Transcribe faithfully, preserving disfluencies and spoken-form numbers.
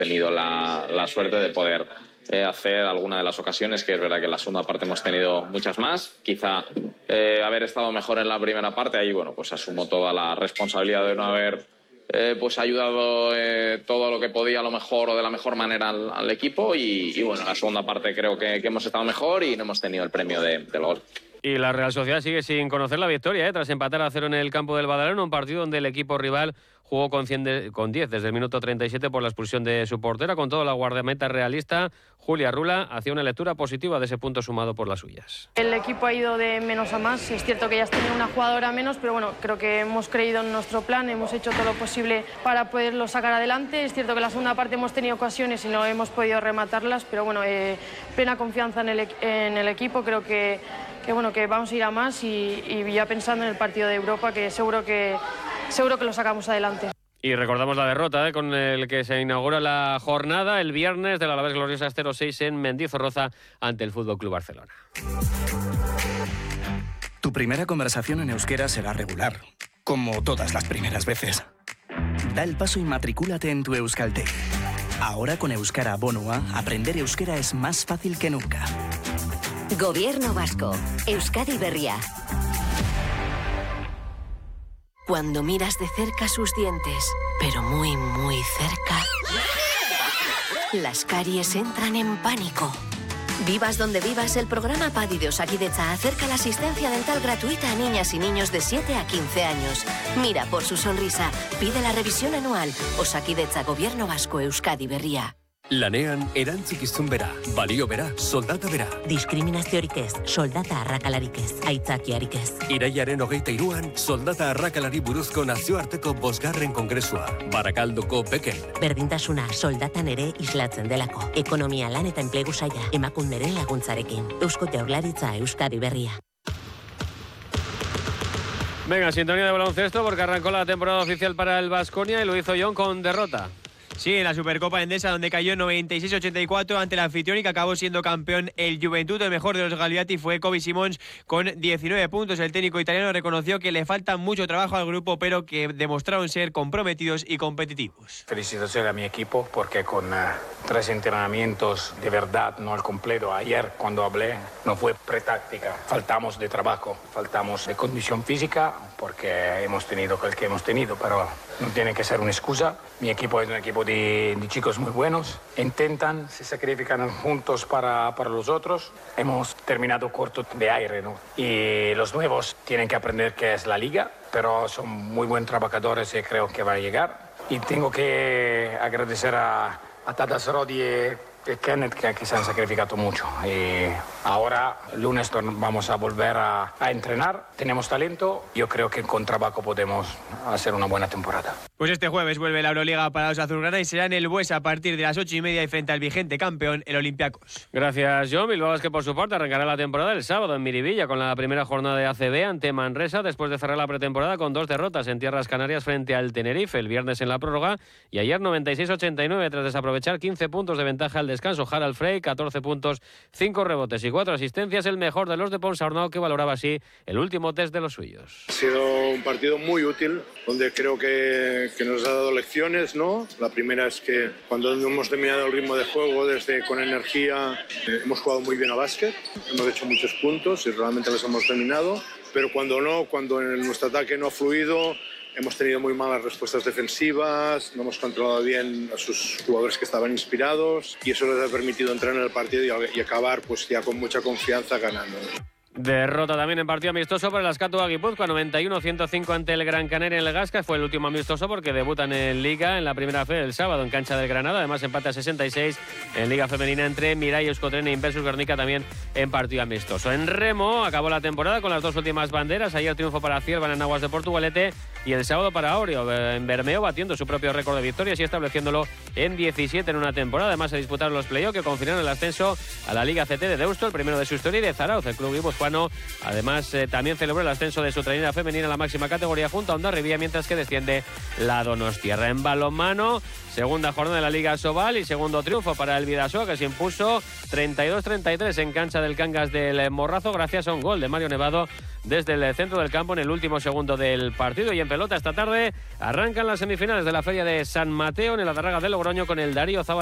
tenido la, la suerte de poder eh, hacer alguna de las ocasiones, que es verdad que en la segunda parte hemos tenido muchas más. Quizá eh, haber estado mejor en la primera parte, ahí bueno, pues asumo toda la responsabilidad de no haber eh, pues ayudado eh, todo lo que podía a lo mejor o de la mejor manera al, al equipo y, y bueno, en la segunda parte creo que, que hemos estado mejor y no hemos tenido el premio de, del gol. Y la Real Sociedad sigue sin conocer la victoria, ¿eh? Tras empatar a cero en el campo del Badalona, un partido donde el equipo rival jugó con, cien de, con diez desde el minuto treinta y siete por la expulsión de su portera. Con todo, la guardameta realista, Julia Rula, hacía una lectura positiva de ese punto sumado por las suyas. El equipo ha ido de menos a más, es cierto que ya has tenido una jugadora menos, pero bueno, creo que hemos creído en nuestro plan, hemos hecho todo lo posible para poderlo sacar adelante. Es cierto que en la segunda parte hemos tenido ocasiones y no hemos podido rematarlas, pero bueno, eh, plena confianza en el, en el equipo, creo que que bueno, que vamos a ir a más y, y ya pensando en el partido de Europa, que seguro que seguro que lo sacamos adelante. Y recordamos la derrota ¿eh? con el que se inaugura la jornada el viernes del Alavés Gloriosa cero seis en Mendizorroza ante el F C Barcelona. Tu primera conversación en euskera será regular, como todas las primeras veces. Da el paso y matricúlate en tu Euskalteg. Ahora con Euskara Bonua, aprender euskera es más fácil que nunca. Gobierno vasco. Euskadi Berria. Cuando miras de cerca sus dientes, pero muy, muy cerca, las caries entran en pánico. Vivas donde vivas, el programa PADI de Osakidetza acerca la asistencia dental gratuita a niñas y niños de siete a quince años. Mira por su sonrisa, pide la revisión anual. Osakidetza, Gobierno vasco, Euskadi Berria. Lanean erantzukizun bera, balio bera, soldata bera. Diskriminaziorik ez, soldata arrakalarik ez, aitzakiarik ez. Iraiaren hogeita hiruan, soldata arrakalari buruzko nazioarteko bosgarren kongresua. Barakaldoko Beken. Berdintasuna soldatan ere islatzen delako. Ekonomia, lan eta enplegu saila, emakunderen laguntzarekin. Eusko Jaurlaritza, Euskadi Berria. Venga, sintonía de baloncesto porque arrancó la temporada oficial para el Baskonia y lo hizo Jon con derrota. Sí, en la Supercopa Endesa, donde cayó noventa y seis a ochenta y cuatro ante el anfitrión y que acabó siendo campeón el Juventud. El mejor de los Gagliati fue Kobe Simons con diecinueve puntos. El técnico italiano reconoció que le falta mucho trabajo al grupo, pero que demostraron ser comprometidos y competitivos. Felicitaciones a mi equipo porque con uh, tres entrenamientos de verdad, no al completo. Ayer cuando hablé no fue pretáctica. Faltamos de trabajo, faltamos de condición física porque hemos tenido el que hemos tenido, pero no tiene que ser una excusa. Mi equipo es un equipo de, de chicos muy buenos. Intentan, se sacrifican juntos para, para los otros. Hemos terminado corto de aire, ¿no? Y los nuevos tienen que aprender qué es la liga, pero son muy buenos trabajadores y creo que va a llegar. Y tengo que agradecer a, a Tadas Rodi y Kenneth que, que se han sacrificado mucho. Y ahora, lunes, vamos a volver a, a entrenar. Tenemos talento. Yo creo que con trabajo podemos hacer una buena temporada. Pues este jueves vuelve la Euroliga para los azulgrana y será en el Buesa a partir de las ocho y media y frente al vigente campeón, el Olympiacos. Gracias, Jon. Bilbao Basket, por su parte, arrancará la temporada el sábado en Miribilla con la primera jornada de A C B ante Manresa, después de cerrar la pretemporada con dos derrotas en tierras canarias frente al Tenerife, el viernes en la prórroga y ayer noventa y seis a ochenta y nueve tras desaprovechar quince puntos de ventaja al descanso. Harald Frey, catorce puntos, cinco rebotes y cuatro asistencias, el mejor de los de Ponsarnau, que valoraba así el último test de los suyos. Ha sido un partido muy útil, donde creo que, que nos ha dado lecciones, ¿no? La primera es que cuando no hemos terminado el ritmo de juego desde con energía, eh, hemos jugado muy bien a básquet, hemos hecho muchos puntos y realmente los hemos terminado, pero cuando no, cuando en nuestro ataque no ha fluido, hemos tenido muy malas respuestas defensivas, no hemos controlado bien a sus jugadores que estaban inspirados y eso les ha permitido entrar en el partido y, y acabar pues ya con mucha confianza ganando. Derrota también en partido amistoso por el Askatu Guipúzcoa, noventa y uno a ciento cinco ante el Gran Canaria en el Gasca. Fue el último amistoso porque debutan en Liga en la primera fe el sábado en cancha del Granada. Además empate a sesenta y seis en Liga Femenina entre Mirai Euskotren e Inversus Guernica, también en partido amistoso. En remo acabó la temporada con las dos últimas banderas. Ayer triunfo para Ciervan en aguas de Portugalete y el sábado para Oreo en Bermeo, batiendo su propio récord de victorias y estableciéndolo en diecisiete en una temporada. Además se disputaron los play-offs que confirmaron el ascenso a la Liga C T de Deusto, el primero de su historia, y de Zarauz, el club guipuzcoano. Además, eh, también celebró el ascenso de su trainera femenina a la máxima categoría junto a Hondarribia, mientras que desciende la Donostiarra. En balonmano, segunda jornada de la Liga Sobal y segundo triunfo para el Bidasoa, que se impuso treinta y dos treinta y tres en cancha del Cangas del Morrazo gracias a un gol de Mario Nevado desde el centro del campo en el último segundo del partido. Y en pelota esta tarde arrancan las semifinales de la Feria de San Mateo en el Adarraga de Logroño con el Darío Zabal.